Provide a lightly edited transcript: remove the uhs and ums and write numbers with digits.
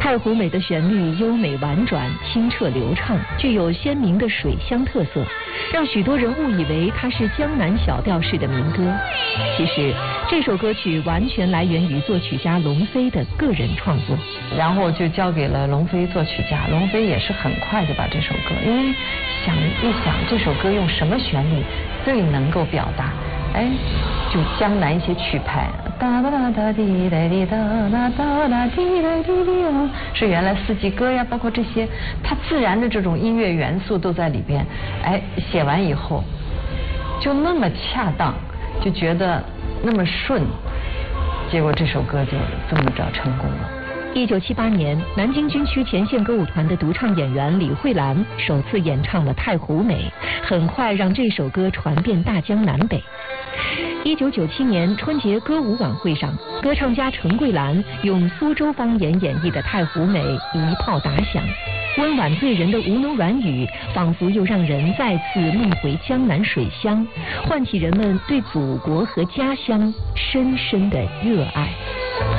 太湖美的旋律优美婉转、清澈流畅，具有鲜明的水乡特色，让许多人误以为它是江南小调式的民歌。其实，这首歌曲完全来源于作曲家龙飞的个人创作， 然后就交给了龙飞作曲家。龙飞也是很快就把这首歌，因为想这首歌用什么旋律最能够表达，就江南一些曲牌，哒哒哒哒滴哒滴哒哒哒哒滴哒滴滴哦，是原来四季歌呀，包括这些，它自然的这种音乐元素都在里边。写完以后就那么恰当，就觉得那么顺，结果这首歌就这么着成功了。 1978年，南京军区前线歌舞团的独唱演员李慧兰首次演唱了《太湖美》，很快让这首歌传遍大江南北。1997年春节歌舞晚会上，歌唱家陈桂兰用苏州方言演绎的《太湖美》一炮打响，温婉醉人的吴侬软语，仿佛又让人再次梦回江南水乡，唤起人们对祖国和家乡深深的热爱。